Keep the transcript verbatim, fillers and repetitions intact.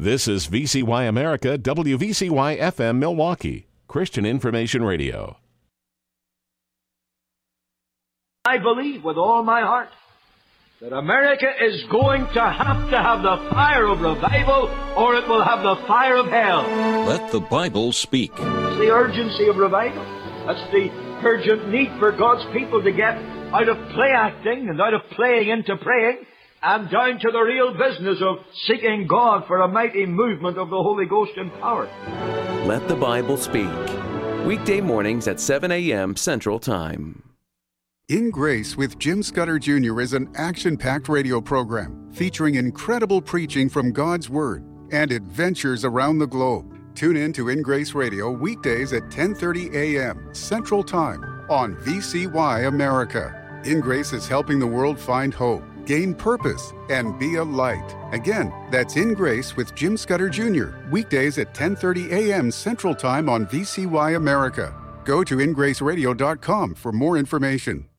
This is V C Y America, W V C Y F M Milwaukee, Christian Information Radio. I believe with all my heart that America is going to have to have the fire of revival, or it will have the fire of hell. Let the Bible speak. It's the urgency of revival. That's the urgent need for God's people to get out of play acting and out of playing into praying, and down to the real business of seeking God for a mighty movement of the Holy Ghost in power. Let the Bible speak. Weekday mornings at seven a.m. Central Time. In Grace with Jim Scudder Junior is an action-packed radio program featuring incredible preaching from God's Word and adventures around the globe. Tune in to In Grace Radio weekdays at ten thirty a.m. Central Time on V C Y America. In Grace is helping the world find hope, gain purpose, and be a light. Again, that's In Grace with Jim Scudder Junior weekdays at ten thirty a.m. Central Time on V C Y America. Go to in grace radio dot com for more information.